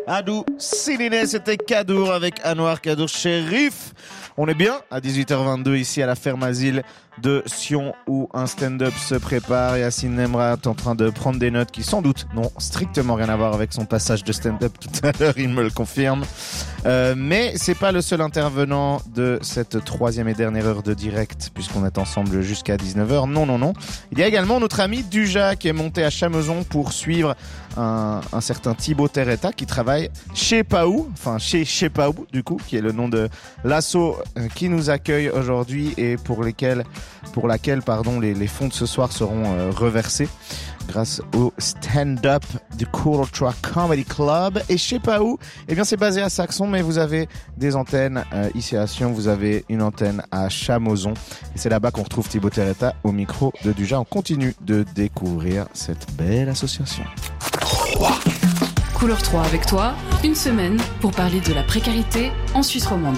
Adou Siliné, c'était Kadour avec Anouar Kadour Chérif. On est bien à 18h22 ici à la ferme asile de Sion où un stand-up se prépare. Yacine Nemrat est en train de prendre des notes qui sans doute n'ont strictement rien à voir avec son passage de stand-up tout à l'heure, il me le confirme. Mais c'est pas le seul intervenant de cette troisième et dernière heure de direct puisqu'on est ensemble jusqu'à 19h. Non. Il y a également notre ami Duja qui est monté à Chameson pour suivre un certain Thibaut Terretta qui travaille chez Paou, chez Paou du coup, qui est le nom de l'asso qui nous accueille aujourd'hui et pour laquelle les fonds de ce soir seront reversés grâce au stand-up du Cool Track Comedy Club. Et chez Paou, c'est basé à Saxon, mais vous avez des antennes ici à Sion, vous avez une antenne à Chameson. Et c'est là-bas qu'on retrouve Thibaut Terretta au micro de Duja. On continue de découvrir cette belle association. Couleur 3 avec toi, une semaine pour parler de la précarité en Suisse romande.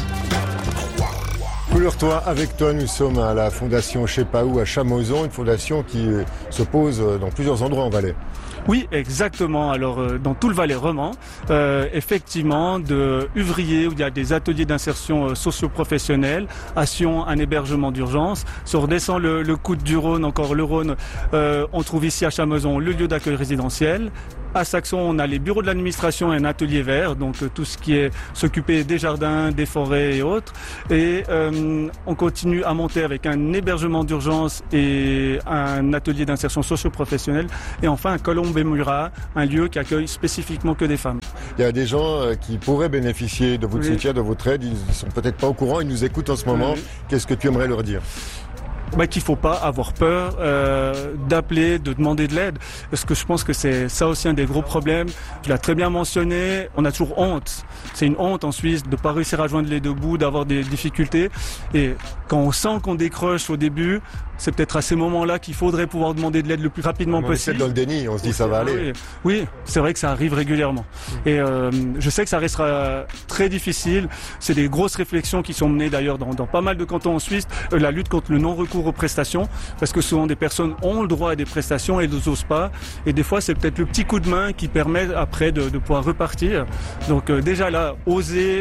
Couleur 3 avec toi, nous sommes à la fondation Chez Paou à Chameson, une fondation qui se pose dans plusieurs endroits en Valais. Oui, exactement. Alors, dans tout le Valais roman, effectivement, de Uvrier, où il y a des ateliers d'insertion socio-professionnelle, à Sion, un hébergement d'urgence. Si on redescend le coude du Rhône, encore le Rhône, on trouve ici à Chameson le lieu d'accueil résidentiel. À Saxon, on a les bureaux de l'administration et un atelier vert, donc tout ce qui est s'occuper des jardins, des forêts et autres. Et on continue à monter avec un hébergement d'urgence et un atelier d'insertion socio-professionnelle. Et enfin, à Colombe-et-Murat, un lieu qui accueille spécifiquement que des femmes. Il y a des gens qui pourraient bénéficier de votre soutien, de votre aide. Ils sont peut-être pas au courant, ils nous écoutent en ce moment. Qu'est-ce que tu aimerais leur dire ? Qu'il faut pas avoir peur d'appeler, de demander de l'aide, parce que je pense que c'est ça aussi un des gros problèmes. Tu l'as très bien mentionné, on a toujours honte. C'est une honte en Suisse de pas réussir à joindre les deux bouts, d'avoir des difficultés. Et quand on sent qu'on décroche au début, c'est peut-être à ces moments-là qu'il faudrait pouvoir demander de l'aide le plus rapidement possible. On est dans le déni, on se dit ça va aller. Oui, c'est vrai que ça arrive régulièrement. Et je sais que ça restera très difficile. C'est des grosses réflexions qui sont menées d'ailleurs dans pas mal de cantons en Suisse. La lutte contre le non-recours aux prestations, parce que souvent des personnes ont le droit à des prestations et n'osent pas. Et des fois, c'est peut-être le petit coup de main qui permet après de pouvoir repartir. Donc déjà là, oser...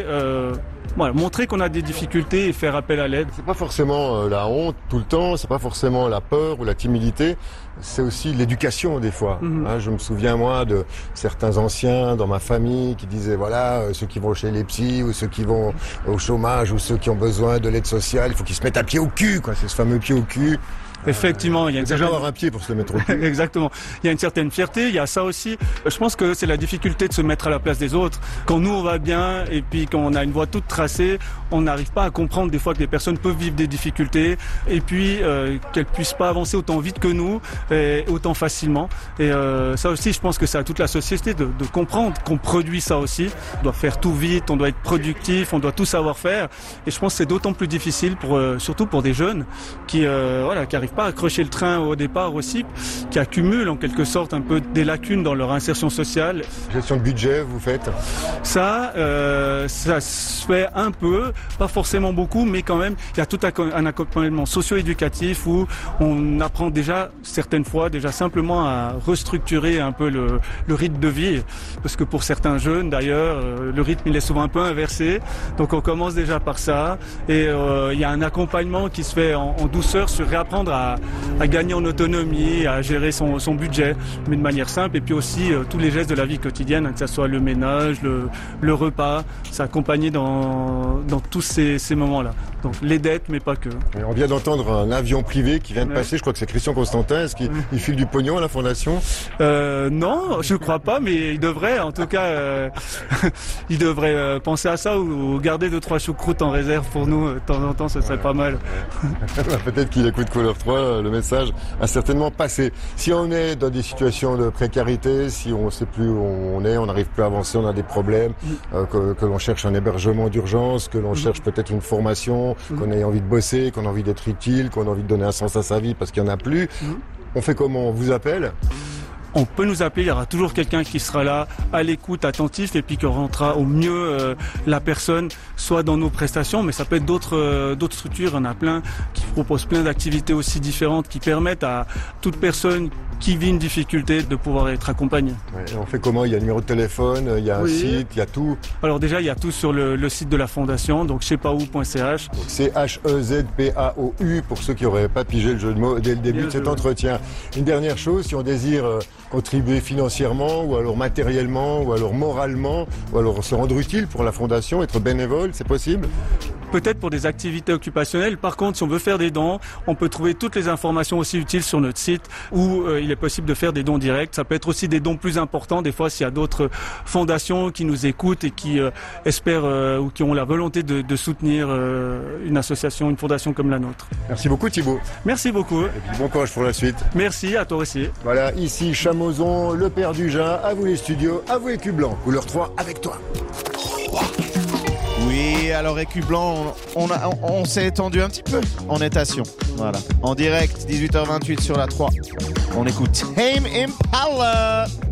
montrer qu'on a des difficultés et faire appel à l'aide. C'est pas forcément la honte tout le temps, c'est pas forcément la peur ou la timidité, c'est aussi l'éducation des fois. Je me souviens moi de certains anciens dans ma famille qui disaient ceux qui vont chez les psys ou ceux qui vont au chômage ou ceux qui ont besoin de l'aide sociale, il faut qu'ils se mettent un pied au cul, c'est ce fameux pied au cul. Effectivement, il y a déjà avoir un pied pour se le mettre au cul. Exactement. Il y a une certaine fierté, il y a ça aussi. Je pense que c'est la difficulté de se mettre à la place des autres. Quand nous on va bien et puis quand on a une voie toute tracée, on n'arrive pas à comprendre des fois que les personnes peuvent vivre des difficultés et puis qu'elles puissent pas avancer autant vite que nous et autant facilement. Et ça aussi, je pense que c'est à toute la société de comprendre qu'on produit ça aussi. On doit faire tout vite, on doit être productif, on doit tout savoir faire. Et je pense que c'est d'autant plus difficile surtout pour des jeunes qui arrivent pas à accrocher le train au départ aussi, qui accumulent en quelque sorte un peu des lacunes dans leur insertion sociale. Gestion de budget, vous faites ? Ça se fait un peu, pas forcément beaucoup, mais quand même, il y a tout un accompagnement socio-éducatif où on apprend certaines fois simplement à restructurer un peu le rythme de vie. Parce que pour certains jeunes, d'ailleurs, le rythme, il est souvent un peu inversé. Donc on commence déjà par ça. Et il y a un accompagnement qui se fait en douceur sur réapprendre à gagner en autonomie, à gérer son budget, mais de manière simple. Et puis aussi tous les gestes de la vie quotidienne, que ce soit le ménage, le repas, s'accompagner dans tous ces moments-là. Donc les dettes, mais pas que. Et on vient d'entendre un avion privé qui vient de passer, je crois que c'est Christian Constantin. Est-ce qu'il file du pognon à la Fondation ? Non, je crois pas, mais il devrait, en tout cas, il devrait penser à ça ou garder 2-3 choucroutes en réserve pour nous, de temps en temps, ce serait pas mal. Peut-être qu'il écoute Couleur 3, le message a certainement passé. Si on est dans des situations de précarité, si on ne sait plus où on est, on n'arrive plus à avancer, on a des problèmes, que l'on cherche un hébergement d'urgence, que l'on cherche peut-être une formation, qu'on ait envie de bosser, qu'on a envie d'être utile, qu'on a envie de donner un sens à sa vie parce qu'il n'y en a plus, on fait comment ? On vous appelle ? on peut nous appeler, il y aura toujours quelqu'un qui sera là, à l'écoute, attentif, et puis qui rentrera au mieux la personne, soit dans nos prestations, mais ça peut être d'autres structures, on a plein, qui proposent plein d'activités aussi différentes, qui permettent à toute personne qui vit une difficulté de pouvoir être accompagnée. Ouais, on fait comment? Il y a un numéro de téléphone, il y a un site, il y a tout. Alors déjà, il y a tout sur le site de la fondation, donc chezpaou.ch. C'est HEZPAOU pour ceux qui n'auraient pas pigé le jeu de mots dès le début de cet entretien. Une dernière chose, si on désire contribuer financièrement ou alors matériellement ou alors moralement ou alors se rendre utile pour la fondation, être bénévole, c'est possible? Peut-être pour des activités occupationnelles. Par contre, si on veut faire des dons, on peut trouver toutes les informations aussi utiles sur notre site où il est possible de faire des dons directs. Ça peut être aussi des dons plus importants. Des fois, s'il y a d'autres fondations qui nous écoutent et qui espèrent ou qui ont la volonté de soutenir une association, une fondation comme la nôtre. Merci beaucoup Thibaut. Merci beaucoup. Et puis bon courage pour la suite. Merci, à toi aussi. Voilà, ici Chamozon, le père du Jean, à vous les studios, à vous Écu Blanc, couleur 3 avec toi. Oui, alors Écu Blanc, on s'est étendu un petit peu en étation. Voilà. En direct, 18h28 sur la 3. On écoute Tame Impala.